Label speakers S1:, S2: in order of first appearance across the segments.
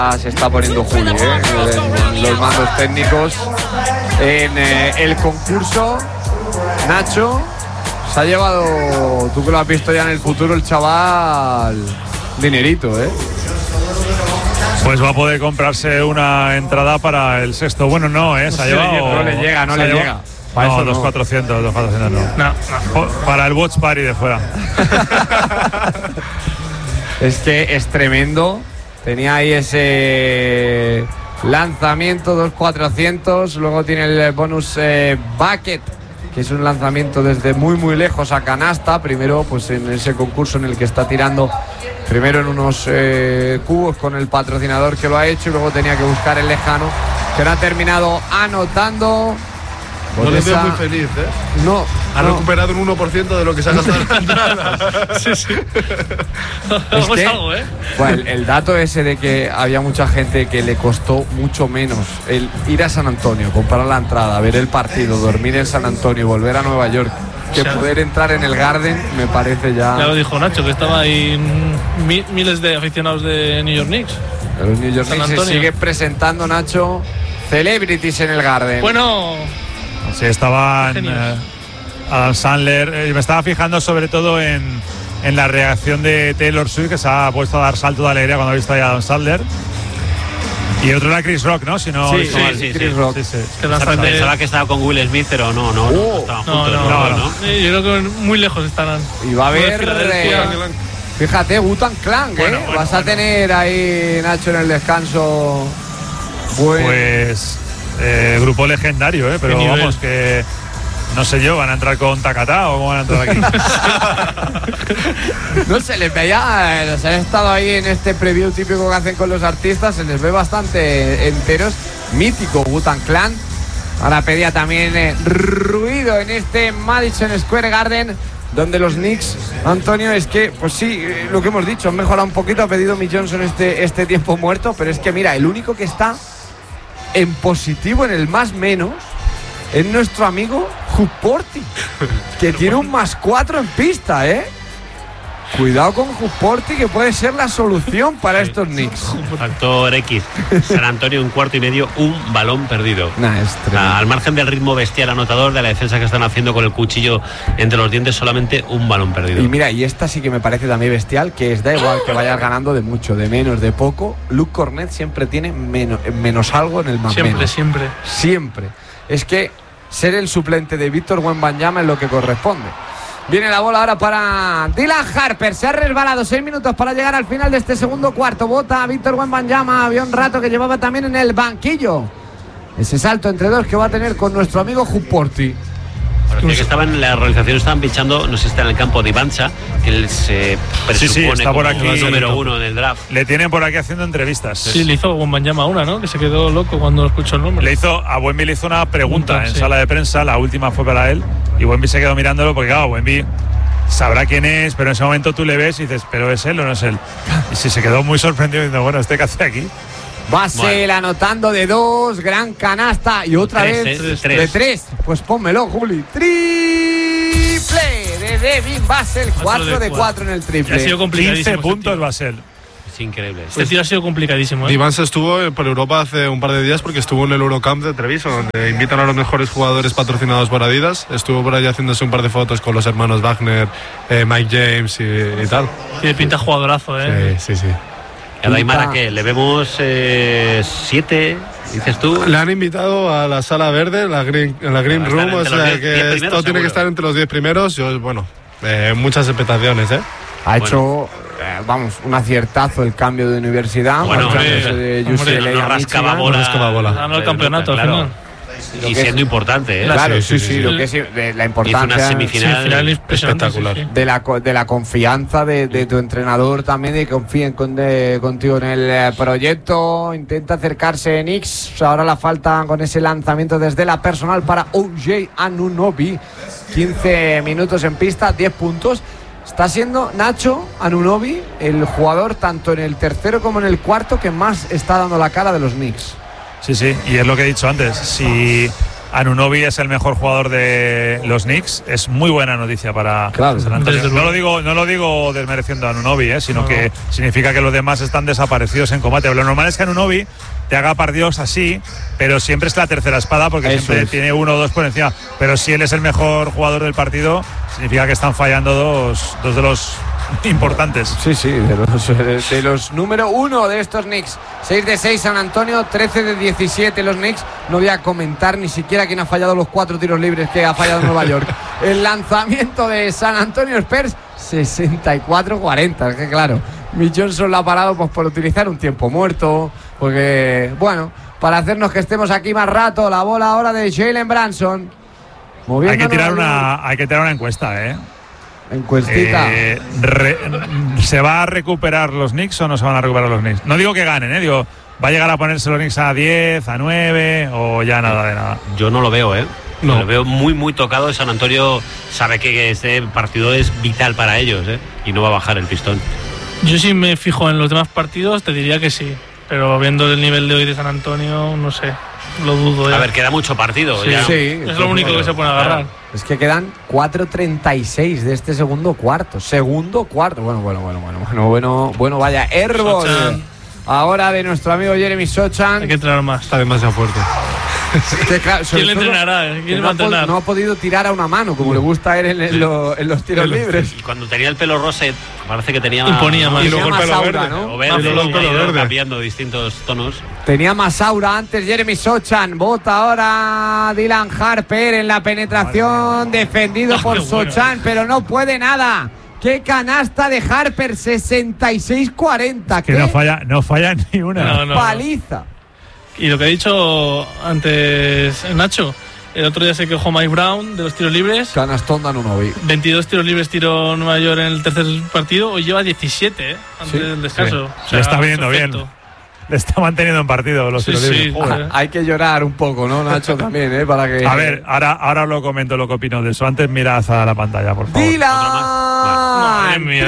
S1: se está poniendo Juli, en los mandos técnicos. En el concurso, Nacho se ha llevado, tú que lo has visto ya en el futuro, el chaval, dinerito,
S2: Pues va a poder comprarse una entrada para el sexto. Bueno, no, se ha llevado.
S1: No le llega.
S2: Para no, eso los 400 no. Para el watch party de fuera.
S1: Es que es tremendo. Tenía ahí ese lanzamiento 2.400. Luego tiene el bonus bucket, que es un lanzamiento desde muy muy lejos a canasta. Primero pues en ese concurso en el que está tirando primero en unos cubos con el patrocinador que lo ha hecho, y luego tenía que buscar el lejano, que no ha terminado anotando.
S3: No le veo muy feliz,
S1: No.
S3: Ha recuperado un 1% de lo que se ha gastado en la entrada.
S4: Sí.
S1: Es que,
S4: algo,
S1: Bueno, el dato ese de que había mucha gente que le costó mucho menos el ir a San Antonio, comprar la entrada, ver el partido, dormir en San Antonio y volver a Nueva York, que poder entrar en el Garden, me parece ya...
S4: Ya lo dijo Nacho, que estaba ahí miles de aficionados de New York Knicks.
S1: Los New York Knicks se sigue presentando, Nacho, celebrities en el Garden.
S4: Bueno...
S2: Sí, estaban Adam Sandler. Me estaba fijando sobre todo en la reacción de Taylor Swift, que se ha puesto a dar salto de alegría cuando ha visto a Adam Sandler. Y el otro era Chris Rock, ¿no? Si no,
S4: sí,
S1: Chris Rock.
S4: Sí.
S5: Pensaba que estaba con Will Smith, pero no estaban juntos.
S4: No. Yo creo que muy lejos estarán.
S1: Y va a haber... fíjate, Wu-Tang Clan, vas a tener ahí, Nacho, en el descanso.
S2: Pues... grupo legendario, pero vamos, que no sé yo, ¿van a entrar con Takata o cómo van a entrar aquí?
S1: No se les veía, los han estado ahí en este preview típico que hacen con los artistas, se les ve bastante enteros. Mítico Wu-Tang Clan. Ahora pedía también ruido en este Madison Square Garden, donde los Knicks, Antonio, es que, pues sí, lo que hemos dicho, han mejorado un poquito, ha pedido Mick Johnson este tiempo muerto, pero es que mira, el único que está en positivo en el más menos es nuestro amigo Hupporti, que tiene un +4 en pista, Cuidado con Hupporti, que puede ser la solución para estos Knicks.
S5: Factor X. San Antonio, 1/4 un balón perdido.
S1: Al
S5: margen del ritmo bestial anotador de la defensa que están haciendo con el cuchillo entre los dientes, solamente un balón perdido.
S1: Y mira, y esta sí que me parece también bestial, que es da igual que vayas ganando de mucho, de menos, de poco. Luke Cornet siempre tiene menos algo en el más menos. Siempre. Es que ser el suplente de Víctor Wembanyama es lo que corresponde. Viene la bola ahora para Dylan Harper. Se ha resbalado 6 minutos para llegar al final de este segundo cuarto. Bota a Víctor Wembanyama. Había un rato que llevaba también en el banquillo. Ese salto entre dos que va a tener con nuestro amigo Hupporti.
S5: Parecía que estaban en la realización, estaban pinchando, no sé si está en el campo de Ivancha, que él se presupone
S2: está por aquí,
S5: el número 1 en el draft.
S2: Le tienen por aquí haciendo entrevistas.
S4: Sí, le hizo Wembanyama una, ¿no? Que se quedó loco cuando escuchó el nombre.
S2: A Wemby le hizo una pregunta en sala de prensa, la última fue para él, y Wemby se quedó mirándolo porque, claro, Wemby sabrá quién es, pero en ese momento tú le ves y dices, ¿pero es él o no es él? Y sí, se quedó muy sorprendido diciendo, bueno, ¿qué hace aquí?
S1: Basel anotando de 2, gran canasta y otra vez de 3. Pues pónmelo, Juli. Triple de Devin Basel, 4 de 4 en el triple.
S4: Ha sido complicadísimo.
S2: 15 puntos Basel.
S5: Es increíble.
S4: Este tiro ha sido complicadísimo.
S3: Iván se estuvo por Europa hace un par de días porque estuvo en el Eurocamp de Treviso, donde invitan a los mejores jugadores patrocinados por Adidas. Estuvo por allí haciéndose un par de fotos con los hermanos Wagner, Mike James y tal.
S4: Tiene pinta jugadorazo,
S3: Sí.
S5: ¿A Daimara qué? ¿Le vemos 7, dices tú?
S3: Le han invitado a la sala verde, en la Green Room, o sea que esto tiene que estar entre los 10 primeros. Muchas expectaciones,
S1: Ha hecho, un aciertazo el cambio de universidad. De UCLA
S5: no rascaba bola.
S4: Ganó el campeonato,
S5: claro.
S4: al final.
S5: Y siendo importante,
S1: Claro, sí. Lo que es de la importancia.
S5: Hizo una semifinal
S4: espectacular.
S1: Sí. De la confianza de tu entrenador también, de que confíen contigo en el proyecto. Intenta acercarse Knicks. Ahora la falta con ese lanzamiento desde la personal para OJ Anunoby. 15 minutos en pista, 10 puntos. Está siendo Nacho Anunoby el jugador tanto en el tercero como en el cuarto que más está dando la cara de los Knicks.
S2: Sí, y es lo que he dicho antes. Si Anunoby es el mejor jugador de los Knicks, es muy buena noticia para San Antonio. No lo digo desmereciendo a Anunoby, sino que significa que los demás están desaparecidos en combate. Lo normal es que Anunoby te haga partidos así, pero siempre es la tercera espada porque siempre tiene 1 o 2 por encima. Pero si él es el mejor jugador del partido, significa que están fallando dos de los importantes.
S1: Sí, de los número 1 de estos Knicks. 6 de 6 San Antonio, 13 de 17 los Knicks. No voy a comentar ni siquiera quién ha fallado los 4 tiros libres que ha fallado Nueva York. El lanzamiento de San Antonio Spurs, 64-40. Es que claro, Mitch Johnson lo ha parado pues por utilizar un tiempo muerto, porque bueno, para hacernos que estemos aquí más rato. La bola ahora de Jalen Brunson.
S2: Hay que tirar una encuesta,
S1: Encuestita.
S2: ¿Se va a recuperar los Knicks o no se van a recuperar los Knicks? No digo que ganen, digo, ¿va a llegar a ponerse los Knicks a 10, a 9 o ya nada de nada?
S5: Yo no lo veo, No. Lo veo muy, muy tocado. San Antonio sabe que este partido es vital para ellos, y no va a bajar el pistón.
S4: Yo si me fijo en los demás partidos te diría que sí, pero viendo el nivel de hoy de San Antonio, no sé, lo dudo.
S5: A ver, queda mucho partido.
S1: Sí,
S4: es lo único que se puede agarrar.
S5: Claro.
S1: Es que quedan 4:36 de este segundo cuarto. Bueno, vaya airball. Ahora de nuestro amigo Jeremy Sochan.
S4: Hay que entrenar más.
S3: Está demasiado fuerte.
S4: ¿Quién le entrenará? ¿Quién va a entrenar?
S1: No ha podido tirar a una mano, como le gusta a él en los tiros libres.
S5: Y cuando tenía el pelo rosa, parece que tenía
S4: imponía más.
S3: Y luego el pelo verde,
S5: ¿no? Verde, cambiando distintos tonos.
S1: Tenía más aura antes Jeremy Sochan. Bota ahora Dylan Harper en la penetración. Defendido por Sochan, pero no puede nada. ¡Qué canasta de Harper! 66-40.
S2: Que no falla ni una.
S4: No.
S1: Paliza.
S4: Y lo que ha dicho antes Nacho, el otro día se quejó Mike Brown de los tiros libres.
S1: Canastón de Anunoby.
S4: 22 tiros libres tiró Nueva York en el tercer partido. Hoy lleva 17 antes del descanso.
S2: Sí. O sea, le está viendo bien. Le está manteniendo en partido los tiros libres.
S1: Hay que llorar un poco, ¿no, Nacho? También, para que...
S2: A ver, ahora lo comento lo que opino de eso. Antes mirad a la pantalla, por favor.
S1: ¡Dylan!
S4: Madre mía,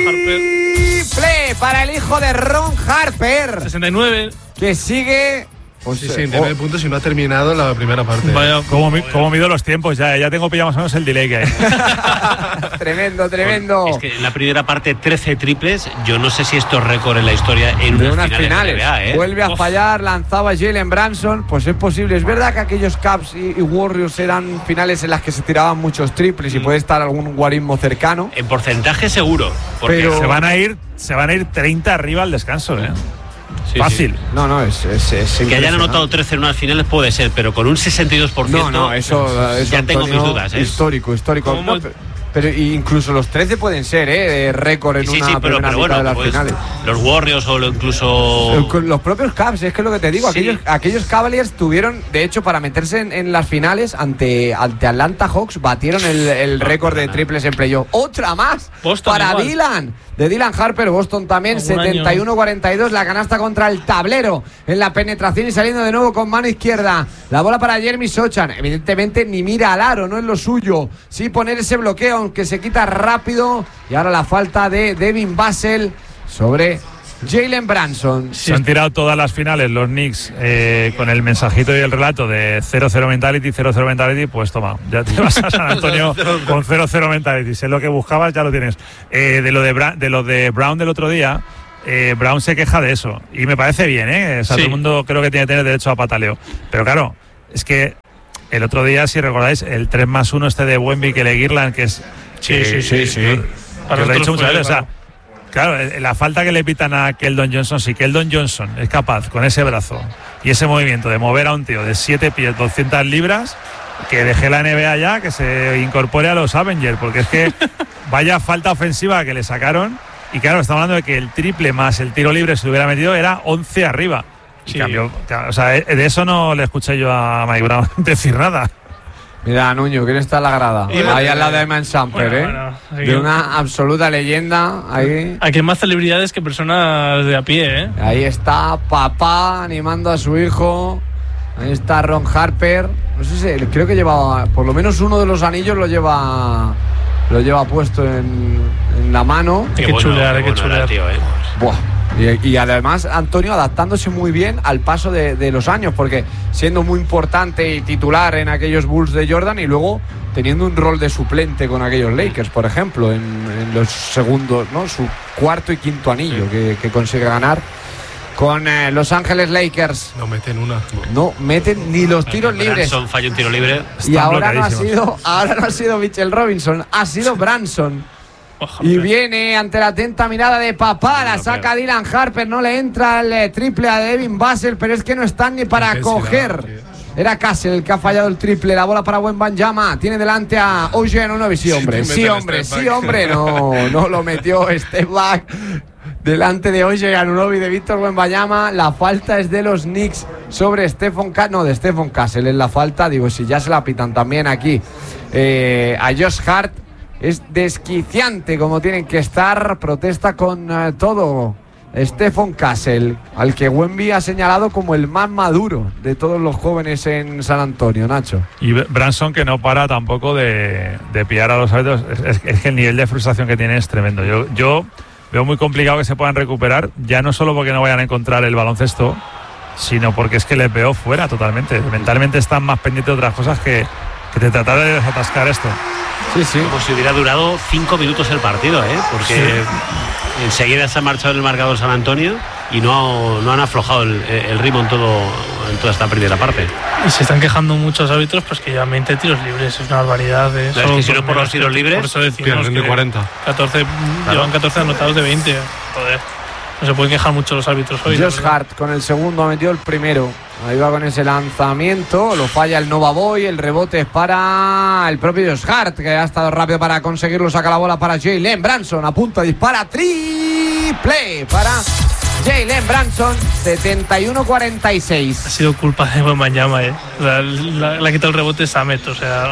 S1: triple para el hijo de Ron Harper.
S4: 69.
S1: Que sigue...
S3: 69 puntos y no ha terminado la primera parte.
S2: Vaya, ¿cómo mido los tiempos? Ya tengo pillado más o menos el delay que hay.
S1: Tremendo.
S5: Es que en la primera parte 13 triples. Yo no sé si esto es récord en la historia en unas finales. NBA,
S1: Vuelve a fallar, lanzaba Jalen Brunson. Pues es posible. Es verdad que aquellos Cavs y Warriors eran finales en las que se tiraban muchos triples y puede estar algún guarismo cercano.
S5: En porcentaje seguro. Porque
S2: pero se van a ir 30 arriba al descanso, Fácil.
S5: Sí.
S1: No, es
S5: que hayan anotado 13 en unas finales puede ser, pero con un 62%.
S1: Eso
S5: ya tengo mis dudas.
S1: Histórico. Pero incluso los 13 pueden ser, de récord en una primera mitad de las finales.
S5: Los Warriors o incluso...
S1: Los propios Cavs, es que es lo que te digo. Aquellos Cavaliers tuvieron, de hecho, para meterse en las finales ante Atlanta Hawks, batieron el récord de triples en playoff. ¡Otra más!
S4: Boston
S1: para
S4: igual.
S1: Dylan. De Dylan Harper, Boston también, 71-42, la canasta contra el tablero en la penetración y saliendo de nuevo con mano izquierda. La bola para Jeremy Sochan, evidentemente ni mira al aro, no es lo suyo. Sí poner ese bloqueo, aunque se quita rápido. Y ahora la falta de Devin Vassell sobre Jalen Brunson.
S2: Se han tirado todas las finales los Knicks con el mensajito y el relato de 0-0 mentality, pues toma, ya te vas a San Antonio con 0-0 mentality. Si es lo que buscabas, ya lo tienes. De lo de Brown del otro día, Brown se queja de eso y me parece bien, O sea, todo el mundo creo que tiene que tener derecho a pataleo. Pero claro, es que el otro día, si recordáis, el 3+1 este de Wemby que le Girland, que es...
S1: Sí.
S2: Que os lo he dicho muchas veces, o sea... Claro, la falta que le pitan a Keldon Johnson, si Keldon Johnson es capaz con ese brazo y ese movimiento de mover a un tío de 7 pies, 200 libras, que deje la NBA ya, que se incorpore a los Avengers, porque es que vaya falta ofensiva que le sacaron. Y claro, estamos hablando de que el triple más el tiro libre se le hubiera metido era 11 arriba. Sí. Cambio, o sea, de eso no le escuché yo a Mike Brown decir nada.
S1: Mira, Nuño, ¿quién está en la grada? Ahí al lado de Eman Samper, de una absoluta leyenda. Ahí.
S4: Aquí hay más celebridades que personas de a pie,
S1: Ahí está papá animando a su hijo. Ahí está Ron Harper. No sé si, creo que lleva, por lo menos uno de los anillos lo lleva puesto en la mano.
S4: Hay que chulear, hay que chulear.
S5: Tío,
S1: Buah, Y además Antonio adaptándose muy bien al paso de los años, porque siendo muy importante y titular en aquellos Bulls de Jordan y luego teniendo un rol de suplente con aquellos Lakers, por ejemplo, en los segundos, ¿no? Su cuarto y quinto anillo que consigue ganar con Los Ángeles Lakers.
S3: No meten una.
S1: No meten ni los tiros libres.
S5: Branson falla un tiro libre.
S1: Y ahora no ha sido Mitchell Robinson, ha sido Branson. Y viene ante la atenta mirada de papá, la saca Dylan Harper, no le entra el triple a Devin Vassell, pero es que no están ni para coger. Era Castle el que ha fallado el triple, la bola para Wembanyama, tiene delante a OG Anunoby, sí hombre, no lo metió, step back delante de OG Anunoby, de Víctor Wembanyama. La falta es de los Knicks sobre de Stephon Castle es la falta, digo, si ya se la pitan también aquí a Josh Hart. Es desquiciante como tienen que estar. Protesta con todo Stephon Castle, al que Wemby ha señalado como el más maduro de todos los jóvenes en San Antonio, Nacho.
S2: Y Branson, que no para tampoco de pillar a los árbitros. Es que el nivel de frustración que tiene es tremendo. Yo veo muy complicado que se puedan recuperar, ya no solo porque no vayan a encontrar el baloncesto, sino porque es que les veo fuera totalmente. Mentalmente están más pendientes de otras cosas que de tratar de desatascar esto.
S1: Sí.
S5: Como si hubiera durado 5 minutos el partido, porque enseguida se ha marchado en el marcador San Antonio y no han aflojado el ritmo en toda esta primera parte.
S4: Y se están quejando muchos árbitros, pues que llevan 20 tiros libres, es una barbaridad.
S5: No, es que si no por los tiros libres,
S4: por eso decimos
S3: pierden de 40.
S4: 14, llevan 14 anotados de 20. Joder, no se pueden quejar mucho los árbitros hoy.
S1: Josh Hart con el segundo metió el primero. Ahí va con ese lanzamiento, lo falla el Nova Boy, el rebote es para el propio Josh Hart, que ha estado rápido para conseguirlo, saca la bola para Jalen Branson, apunta, dispara, triple para Jalen Branson, 71-46.
S4: Ha sido culpa de Wembanyama, le ha quitado el rebote Samet,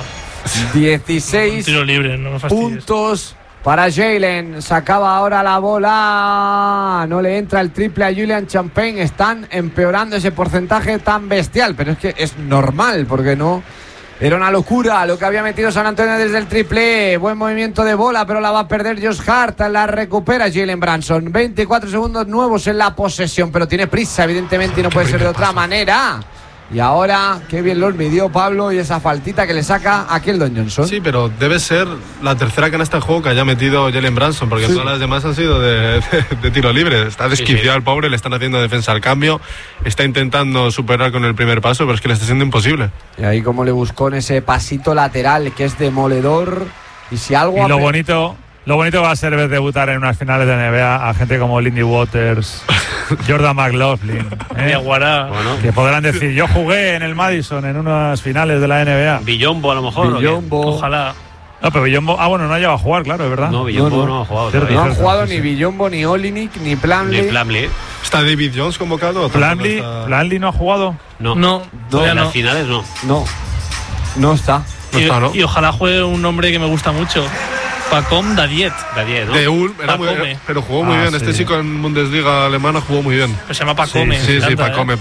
S1: 16
S4: tiro libre, no me fastidies.
S1: Puntos para Jalen, sacaba ahora la bola, no le entra el triple a Julian Champagne. Están empeorando ese porcentaje tan bestial, pero es que es normal, porque no era una locura lo que había metido San Antonio desde el triple. Buen movimiento de bola, pero la va a perder Josh Hart, la recupera Jalen Branson. 24 segundos nuevos en la posesión, pero tiene prisa evidentemente y no puede ser de otra manera. Y ahora, qué bien los midió Pablo y esa faltita que le saca a Keldon Johnson.
S3: Sí, pero debe ser la tercera canasta en juego que haya metido Jalen Branson, porque todas las demás han sido de tiro libre. Está desquiciado el pobre, le están haciendo defensa al cambio, está intentando superar con el primer paso, pero es que le está siendo imposible.
S1: Y ahí como le buscó en ese pasito lateral que es demoledor. Y si algo...
S2: Y lo bonito va a ser ver debutar en unas finales de NBA a gente como Lindy Waters, Jordan McLaughlin,
S4: Bueno,
S2: que podrán decir, yo jugué en el Madison en unas finales de la NBA.
S5: Billombo a lo mejor.
S1: Billombo.
S4: ojalá.
S2: No, pero Billombo, bueno, no ha llegado a jugar, claro, es verdad.
S5: No, Billombo no ha jugado.
S2: Cierto.
S1: No han jugado ni Billombo, ni Olynyk, ni Plumlee.
S3: ¿Está David Jones convocado?
S2: ¿Plumlee no ha jugado?
S5: No,
S4: todavía
S5: en
S4: no.
S5: las finales no.
S1: No está.
S4: Y ojalá juegue un nombre que me gusta mucho. Pacom Dadiet,
S5: ¿no?
S3: De Ulm, pero jugó muy bien.
S2: Sí.
S3: Este chico en Bundesliga alemana jugó muy bien.
S4: pero se llama Pacome.
S3: Sí, Pacome.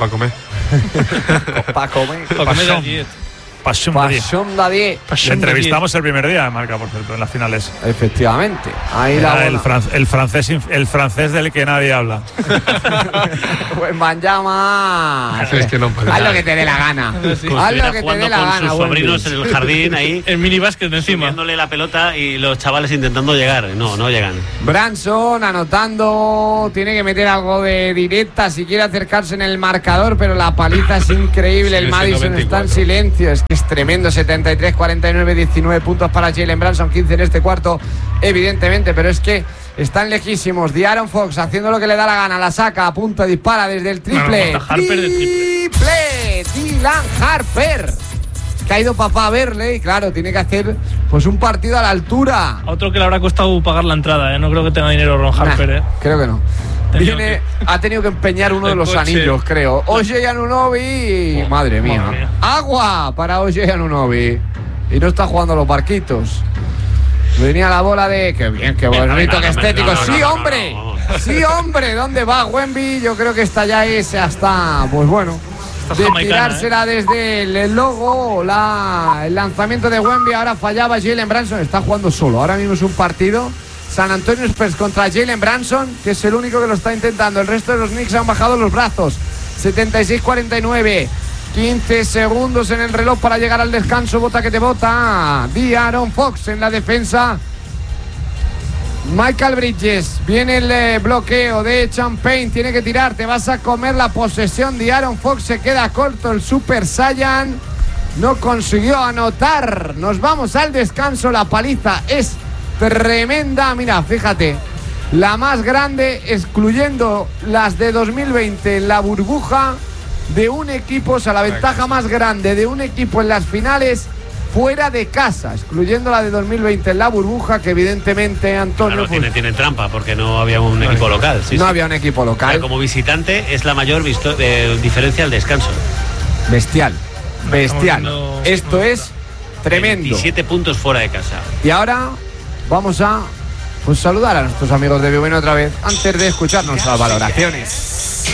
S4: Pacome Dadiet.
S2: Passion
S1: Dadiet.
S2: Le entrevistamos el primer día de Marca, por cierto, en las finales.
S1: Efectivamente. Ahí
S2: Era el francés del que nadie habla.
S1: Wembanyama.
S3: Es que no puede.
S1: Haz lo que te dé la gana. Haz lo que te dé la
S5: con
S1: gana.
S5: sus sobrinos en el jardín ahí,
S4: El minibásquet encima.
S5: subiéndole la pelota y los chavales intentando llegar. No llegan.
S1: Branson anotando, tiene que meter algo de directa si quiere acercarse en el marcador, pero la paliza es increíble. El Madison está en silencio, es que es tremendo. 73-49, 19 puntos para Jalen Branson, 15 en este cuarto, evidentemente, pero es que están lejísimos. Aaron Fox haciendo lo que le da la gana, la saca, apunta, dispara desde el triple. Triple, Dylan Harper. Que ha ido papá a verle y claro, tiene que hacer pues un partido a la altura.
S4: A otro que le habrá costado pagar la entrada, No creo que tenga dinero Ron Harper,
S1: Creo que no. Ha tenido que empeñar uno de los anillos, creo. OG Anunoby. Madre mía. Agua para OG Anunoby. Y no está jugando los barquitos. Venía la bola de... Qué bien, qué bonito, qué estético. ¡Sí, hombre! ¡Sí, hombre! ¿Dónde va Wemby? Yo creo que está ya ese hasta... Pues bueno... de tirársela desde el logo, el lanzamiento de Wemby. Ahora fallaba Jalen Branson, está jugando solo. Ahora mismo es un partido San Antonio Spurs contra Jalen Brunson, que es el único que lo está intentando. El resto de los Knicks han bajado los brazos. 76-49. 15 segundos en el reloj para llegar al descanso. Bota que te bota. De'Aaron Fox en la defensa. Michael Bridges. Viene el bloqueo de Champagne. Tiene que tirar. Te vas a comer la posesión. De'Aaron Fox se queda corto. El Super Saiyan no consiguió anotar. Nos vamos al descanso. La paliza es tremenda. Mira, fíjate. La más grande, excluyendo las de 2020 en la burbuja, de un equipo, o sea, la ventaja más grande de un equipo en las finales fuera de casa, excluyendo la de 2020 en la burbuja, que evidentemente, Antonio...
S5: Claro, tiene trampa, porque no había un equipo local.
S1: No había un equipo local.
S5: Pero como visitante es la mayor diferencia al descanso.
S1: Bestial. Esto es tremendo.
S5: 27 puntos fuera de casa.
S1: Y ahora vamos a saludar a nuestros amigos de Bwin otra vez, antes de escuchar nuestras valoraciones.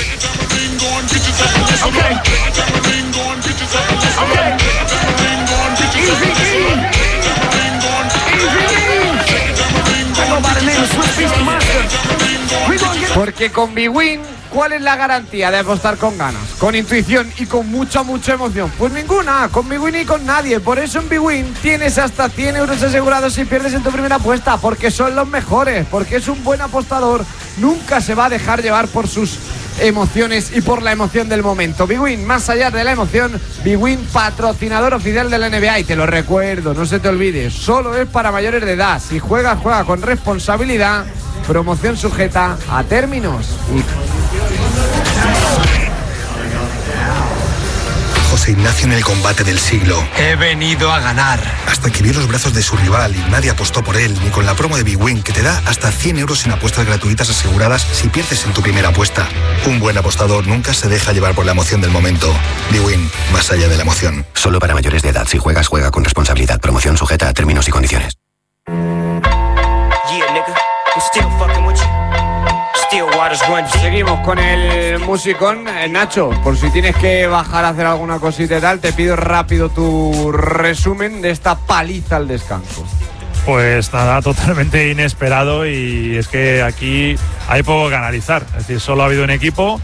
S1: Porque con Bwin, ¿cuál es la garantía de apostar con ganas, con intuición y con mucha emoción? Pues ninguna, con Bwin y con nadie. Por eso en Bwin tienes hasta 100 euros asegurados si pierdes en tu primera apuesta, porque son los mejores, porque es un buen apostador. Nunca se va a dejar llevar por sus emociones y por la emoción del momento. Bwin, más allá de la emoción, Bwin, patrocinador oficial de la NBA. Y te lo recuerdo, no se te olvide, solo es para mayores de edad. Si juegas, juega con responsabilidad. Promoción sujeta a términos.
S6: José Ignacio en el combate del siglo.
S7: He venido a ganar.
S6: Hasta que vio los brazos de su rival y nadie apostó por él, ni con la promo de Bwin, que te da hasta 100 euros en apuestas gratuitas aseguradas si pierdes en tu primera apuesta. Un buen apostador nunca se deja llevar por la emoción del momento. Bwin, más allá de la emoción.
S8: Solo para mayores de edad. Si juegas, juega con responsabilidad. Promoción sujeta a términos y condiciones.
S1: Seguimos con el musicón. Nacho, por si tienes que bajar a hacer alguna cosita y tal, te pido rápido tu resumen de esta paliza al descanso.
S2: Pues nada, totalmente inesperado, y es que aquí hay poco que analizar. Es decir, solo ha habido un equipo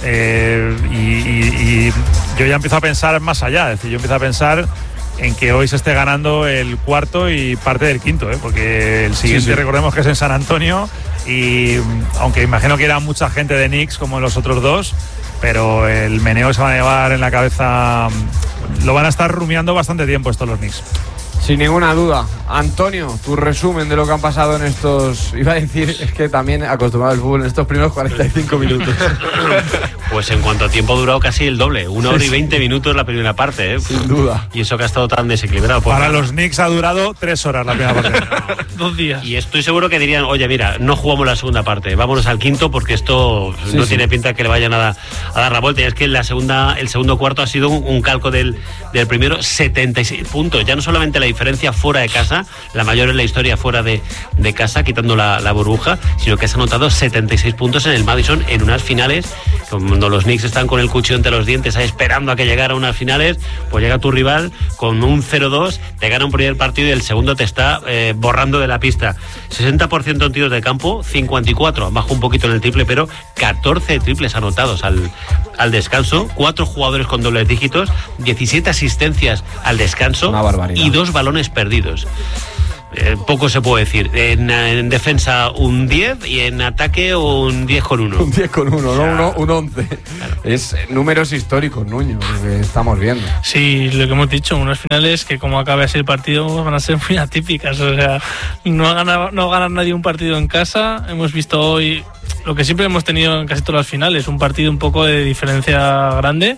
S2: y yo ya empiezo a pensar más allá. Es decir, yo empiezo a pensar en que hoy se esté ganando el cuarto y parte del quinto, porque el siguiente recordemos que es en San Antonio, y aunque imagino que era mucha gente de Knicks como en los otros dos, pero el meneo se va a llevar en la cabeza, lo van a estar rumiando bastante tiempo estos los Knicks.
S1: Sin ninguna duda. Antonio, tu resumen de lo que han pasado en estos... Iba a decir, es que también acostumbrado al fútbol en estos primeros 45 minutos.
S5: Pues en cuanto a tiempo ha durado casi el doble. 1 hora y 20 minutos la primera parte,
S1: Sin duda.
S5: Y eso que ha estado tan desequilibrado.
S2: Para los Knicks ha durado 3 horas la primera parte.
S4: 2 días.
S5: Y estoy seguro que dirían, oye, mira, no jugamos la segunda parte, vámonos al quinto, porque esto no tiene pinta que le vayan a dar la vuelta. Y es que el segundo cuarto ha sido un calco del primero. 76 puntos. Ya no solamente la diferencia fuera de casa, la mayor en la historia fuera de casa, quitando la burbuja, sino que se han anotado 76 puntos en el Madison en unas finales. Cuando los Knicks están con el cuchillo entre los dientes esperando a que llegara a unas finales, pues llega tu rival con un 0-2, te gana un primer partido y el segundo te está borrando de la pista. 60% en tiros de campo, 54, bajó un poquito en el triple, pero 14 triples anotados al descanso, 4 jugadores con dobles dígitos, 17 asistencias al descanso y 2 balones perdidos. Poco se puede decir. En defensa un 10 y en ataque un 10 con 1.
S1: Un 10 con 1, no un 11. Claro. Es números históricos, Nuño, lo que estamos viendo.
S4: Sí, lo que hemos dicho, unas finales que como acabe así el partido van a ser muy atípicas. O sea, no gana nadie un partido en casa. Hemos visto hoy lo que siempre hemos tenido en casi todas las finales, un partido un poco de diferencia grande.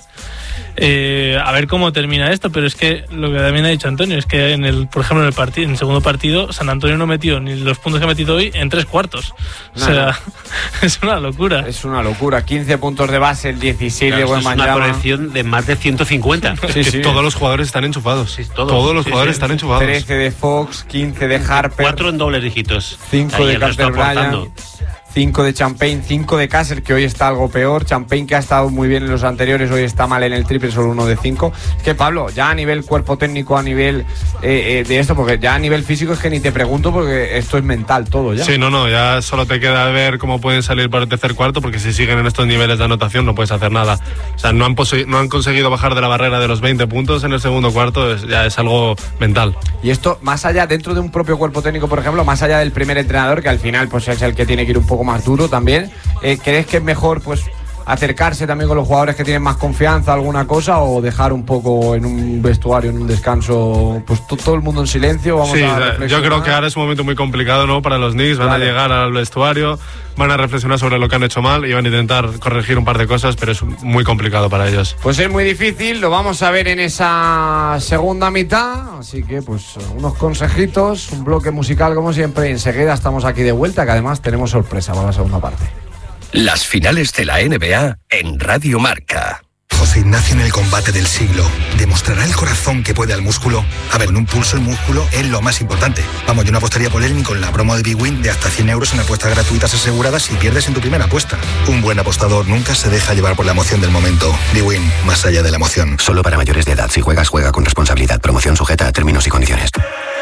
S4: A ver cómo termina esto, pero es que lo que también ha dicho Antonio es que por ejemplo en el segundo partido San Antonio no metió ni los puntos que ha metido hoy en 3 cuartos. O sea, es una locura.
S1: Es una locura. 15 puntos de base, el 16 de Wembanyama.
S5: Es una colección de más de 150.
S3: Sí. Todos los jugadores están enchufados. Sí, todos los jugadores están enchufados.
S1: 13 de Fox, 15 de Harper,
S5: 4 en dobles dígitos.
S1: 5 de Carter Bryant, 5 de Champagne, 5 de Castle, que hoy está algo peor. Champagne, que ha estado muy bien en los anteriores, hoy está mal en el triple, solo 1 de 5. Es que, Pablo, ya a nivel cuerpo técnico, a nivel de esto, porque ya a nivel físico es que ni te pregunto, porque esto es mental todo ya.
S3: Sí, no, ya solo te queda ver cómo pueden salir para el tercer cuarto, porque si siguen en estos niveles de anotación no puedes hacer nada. O sea, no han conseguido bajar de la barrera de los 20 puntos en el segundo cuarto, ya es algo mental.
S1: Y esto, más allá, dentro de un propio cuerpo técnico, por ejemplo, más allá del primer entrenador, que al final pues es el que tiene que ir un poco más duro también, ¿crees que es mejor pues acercarse también con los jugadores que tienen más confianza, alguna cosa, o dejar un poco en un vestuario, en un descanso, pues todo el mundo en silencio?
S3: Sí, yo creo que ahora es un momento muy complicado, ¿no? Para los Knicks, van a llegar al vestuario, van a reflexionar sobre lo que han hecho mal y van a intentar corregir un par de cosas, pero es muy complicado para ellos.
S1: Pues es muy difícil, lo vamos a ver en esa segunda mitad, así que pues unos consejitos, un bloque musical como siempre, y enseguida estamos aquí de vuelta, que además tenemos sorpresa para la segunda parte.
S7: Las finales de la NBA en Radio Marca.
S6: José Ignacio en el combate del siglo. ¿Demostrará el corazón que puede al músculo? A ver, en un pulso el músculo es lo más importante. Vamos, yo no apostaría por él ni con la promo de Big Win de hasta 100 euros en apuestas gratuitas aseguradas si pierdes en tu primera apuesta. Un buen apostador nunca se deja llevar por la emoción del momento. Big Win, más allá de la emoción.
S8: Solo para mayores de edad. Si juegas, juega con responsabilidad. Promoción sujeta a términos y condiciones.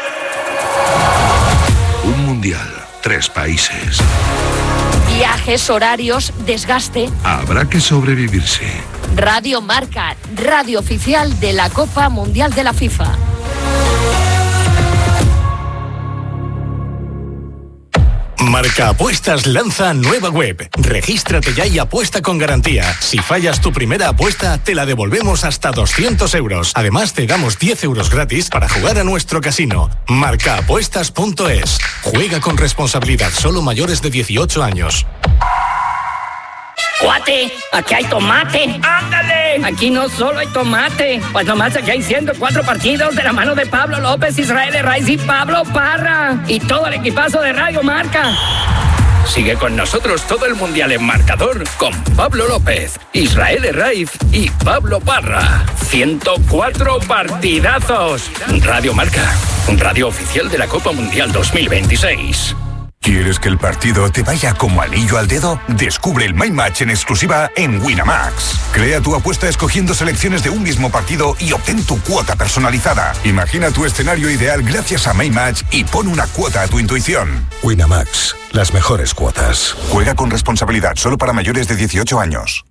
S9: Un mundial, 3 países.
S10: Viajes, horarios, desgaste.
S9: Habrá que sobrevivirse.
S10: Radio Marca, radio oficial de la Copa Mundial de la FIFA.
S11: Marca Apuestas lanza nueva web. Regístrate ya y apuesta con garantía. Si fallas tu primera apuesta, te la devolvemos hasta 200 euros. Además, te damos 10 euros gratis para jugar a nuestro casino. Marcaapuestas.es. Juega con responsabilidad, solo mayores de 18 años.
S12: ¡Cuate! ¡Aquí hay tomate! ¡Ándale! Aquí no solo hay tomate. Pues nomás aquí hay 104 partidos de la mano de Pablo López, Israel Herraiz y Pablo Parra. Y todo el equipazo de Radio Marca.
S7: Sigue con nosotros todo el mundial en marcador con Pablo López, Israel Herraiz y Pablo Parra. 104 partidazos. Radio Marca, radio oficial de la Copa Mundial 2026.
S9: ¿Quieres que el partido te vaya como anillo al dedo? Descubre el My Match en exclusiva en Winamax. Crea tu apuesta escogiendo selecciones de un mismo partido y obtén tu cuota personalizada. Imagina tu escenario ideal gracias a My Match y pon una cuota a tu intuición.
S13: Winamax, las mejores cuotas.
S9: Juega con responsabilidad, solo para mayores de 18 años.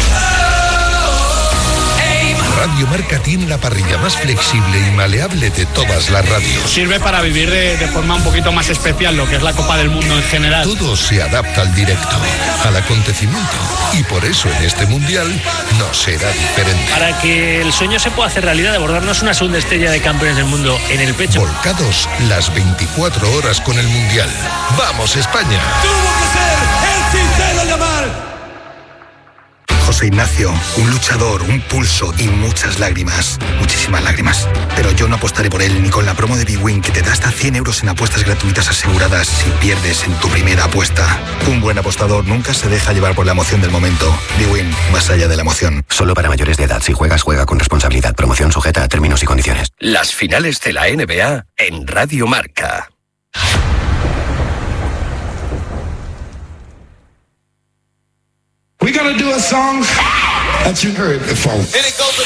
S13: Radio Marca tiene la parrilla más flexible y maleable de todas las radios.
S14: Sirve para vivir de forma un poquito más especial lo que es la Copa del Mundo en general.
S13: Todo se adapta al directo, al acontecimiento. Y por eso en este Mundial no será diferente.
S15: Para que el sueño se pueda hacer realidad de abordarnos una segunda estrella de campeones del mundo en el pecho.
S13: Volcados las 24 horas con el Mundial. ¡Vamos, España!
S16: ¡Tuvo que ser el Cintero Yamal!
S6: José Ignacio, un luchador, un pulso y muchas lágrimas. Muchísimas lágrimas. Pero yo no apostaré por él ni con la promo de Big Win, que te da hasta 100 euros en apuestas gratuitas aseguradas si pierdes en tu primera apuesta. Un buen apostador nunca se deja llevar por la emoción del momento. Big Win, más allá de la emoción.
S8: Solo para mayores de edad. Si juegas, juega con responsabilidad. Promoción sujeta a términos y condiciones.
S7: Las finales de la NBA en Radio Marca.
S17: We're gonna do a song that you heard before.